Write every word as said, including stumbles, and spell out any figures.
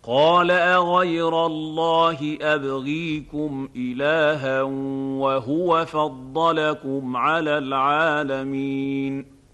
قَالَ أَغَيْرَ اللَّهِ أَبْغِيكُمْ إِلَٰهًا وَهُوَ فَضَّلَكُمْ عَلَى الْعَالَمِينَ